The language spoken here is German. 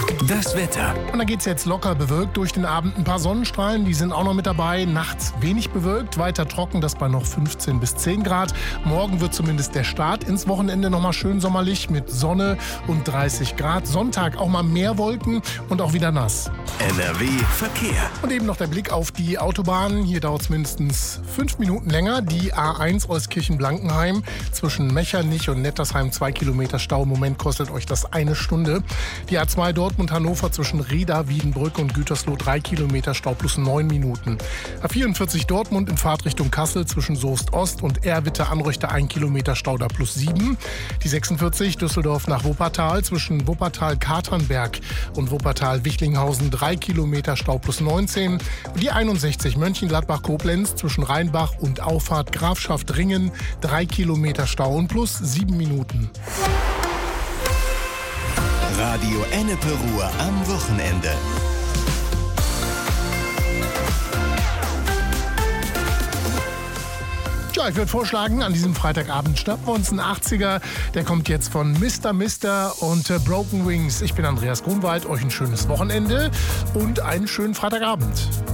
Das Wetter. Und da geht es jetzt locker bewölkt durch den Abend. Ein paar Sonnenstrahlen, die sind auch noch mit dabei. Nachts wenig bewölkt, weiter trocken, das bei noch 15 bis 10 Grad. Morgen wird zumindest der Start ins Wochenende nochmal schön sommerlich mit Sonne und 30 Grad. Sonntag auch mal mehr Wolken und auch wieder nass. NRW Verkehr. Und eben noch der Blick auf die Autobahnen. Hier dauert es mindestens 5 Minuten länger. Die A1 Euskirchen-Blankenheim zwischen Mechernich und Nettersheim 2 Kilometer Stau. Im Moment kostet euch das 1 Stunde. Die A2 Dortmund-Hannover zwischen Rieda, Wiedenbrück und Gütersloh 3 Kilometer Stau plus 9 Minuten. A44 Dortmund in Fahrtrichtung Kassel zwischen Soest-Ost und Erwitte-Anröchte 1 Kilometer Stau da plus 7. Die 46 Düsseldorf nach Wuppertal zwischen Wuppertal-Katernberg und Wuppertal-Wichlinghausen 3 Kilometer Stau plus 19. Und die 61 Mönchengladbach-Koblenz zwischen Rheinbach und Auffahrt Grafschaft Ringen 3 Kilometer Stau und plus 7 Minuten. Radio Ennepe Ruhr am Wochenende. Ja, ich würde vorschlagen, an diesem Freitagabend schnappen wir uns einen 80er. Der kommt jetzt von Mr. und Broken Wings. Ich bin Andreas Grunwald. Euch ein schönes Wochenende und einen schönen Freitagabend.